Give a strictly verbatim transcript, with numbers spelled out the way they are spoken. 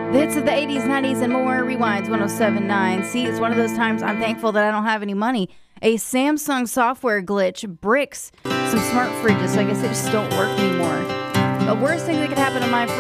The hits of the eighties, nineties, and more. Rewinds one oh seven point nine. See, it's one of those times I'm thankful that I don't have any money. A Samsung software glitch bricks some smart fridges, so I guess they just don't work anymore. The worst thing that could happen to my